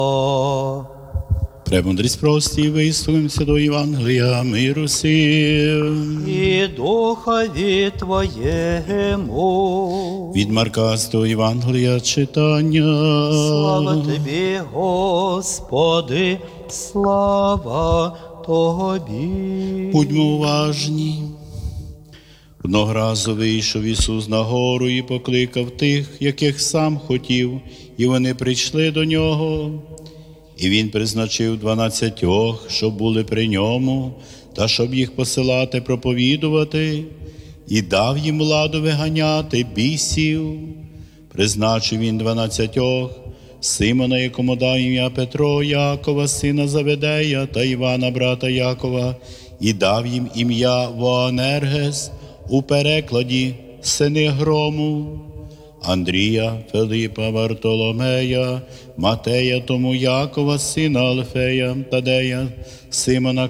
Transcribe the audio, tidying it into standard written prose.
Премудрість прості, висловимося до Євангелія, миру сил. І духові Твоєму. Від Марка до Євангелія читання. Слава Тобі, Господи, слава Тобі. Будьмо уважні. Одного разу вийшов Ісус на гору і покликав тих, яких сам хотів, і вони прийшли до Нього. І Він призначив 12, щоб були при Ньому, та щоб їх посилати проповідувати, і дав їм владу виганяти бісів. Призначив Він 12, Симона, якому дав ім'я Петро, Якова, сина Заведея, та Івана, брата Якова, і дав їм ім'я Воанергес, у перекладі «Сини грому», Андрія, Филипа, Вартоломея, Матея, тому Якова, сина Алфея, Тадея, Симона